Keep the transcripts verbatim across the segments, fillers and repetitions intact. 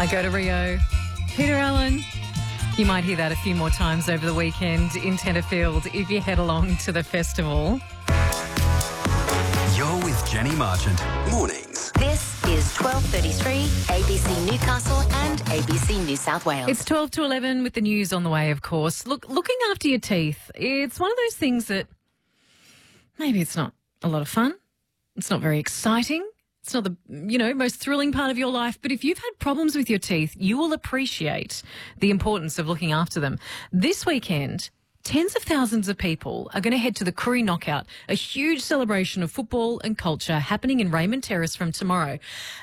I go to Rio. Peter Allen. You might hear that a few more times over the weekend in Tenterfield if you head along to the festival. You're with Jenny Marchant. Mornings. This is twelve thirty-three, A B C Newcastle and A B C New South Wales. It's twelve to eleven with the news on the way, of course. Look, looking after your teeth, it's one of those things that maybe it's not a lot of fun. It's not very exciting. It's not the, you know, most thrilling part of your life, but if you've had problems with your teeth, you will appreciate the importance of looking after them. This weekend, tens of thousands of people are going to head to the Koori Knockout, a huge celebration of football and culture happening in Raymond Terrace from tomorrow.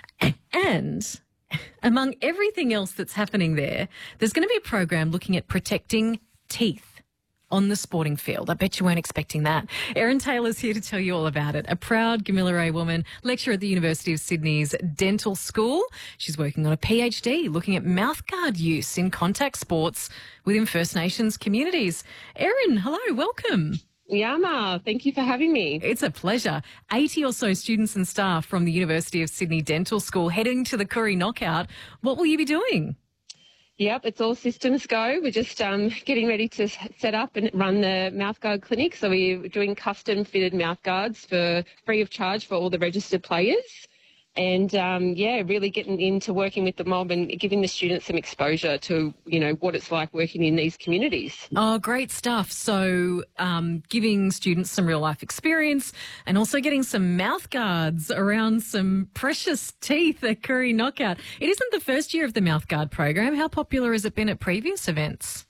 And among everything else that's happening there, there's going to be a program looking at protecting teeth on the sporting field. I bet you weren't expecting that. Erin Taylor's here to tell you all about it. A proud Gamilaroi woman, lecturer at the University of Sydney's Dental School. She's working on a PhD looking at mouthguard use in contact sports within First Nations communities. Erin, hello, welcome. Yama, thank you for having me. It's a pleasure. eighty or so students and staff from the University of Sydney Dental School heading to the Koori Knockout. What will you be doing? Yep, it's all systems go. We're just um, getting ready to set up and run the mouthguard clinic. So we're doing custom fitted mouthguards for free of charge for all the registered players. And, um, yeah, really getting into working with the mob and giving the students some exposure to, you know, what it's like working in these communities. Oh, great stuff. So um, giving students some real life experience and also getting some mouth guards around some precious teeth at Koori Knockout. It isn't the first year of the mouth guard program. How popular has it been at previous events?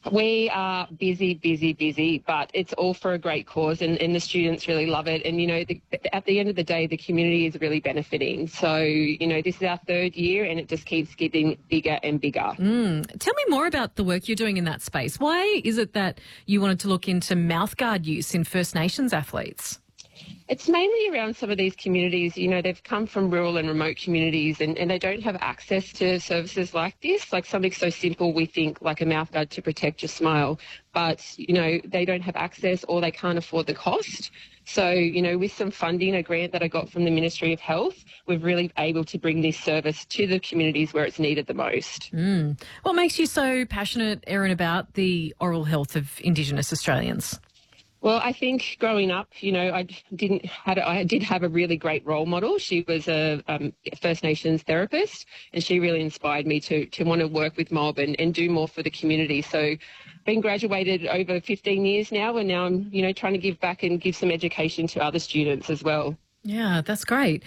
We are busy, busy, busy, but it's all for a great cause and, and the students really love it. And, you know, the, at the end of the day, the community is really benefiting. So, you know, this is our third year and it just keeps getting bigger and bigger. Mm. Tell me more about the work you're doing in that space. Why is it that you wanted to look into mouthguard use in First Nations athletes? It's mainly around some of these communities. You know, they've come from rural and remote communities and, and they don't have access to services like this, like something so simple we think like a mouthguard to protect your smile. But, you know, they don't have access or they can't afford the cost. So, you know, with some funding, a grant that I got from the Ministry of Health, we're really able to bring this service to the communities where it's needed the most. Mm. What makes you so passionate, Erin, about the oral health of Indigenous Australians? Well, I think growing up, you know, I didn't had I did have a really great role model. She was a um, First Nations therapist, and she really inspired me to to want to work with mob and, and do more for the community. So, been graduated over fifteen years now, and now I'm, you know, trying to give back and give some education to other students as well. Yeah, that's great.